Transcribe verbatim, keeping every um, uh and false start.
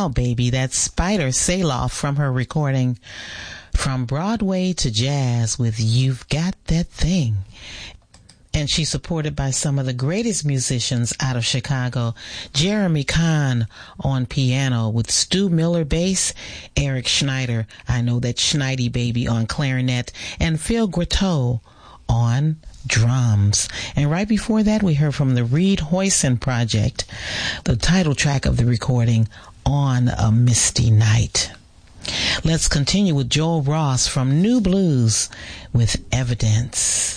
out, baby. That's Spider Saloff from her recording From Broadway to Jazz with You've Got That Thing. And she's supported by some of the greatest musicians out of Chicago. Jeremy Kahn on piano with Stu Miller bass, Eric Schneider, I Know That Schneidy Baby on clarinet, and Phil Gratteau on drums. And right before that, we heard from the Reed Hoyson Project, the title track of the recording, On a Misty Night. Let's continue with Joel Ross from New Blues with Evidence.